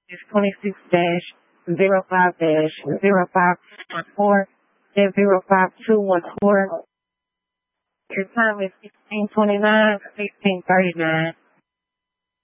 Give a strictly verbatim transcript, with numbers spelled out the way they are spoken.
is twenty-six dash zero five dash zero five one four and zero five two one four. Your time is sixteen twenty-nine, sixteen thirty-nine.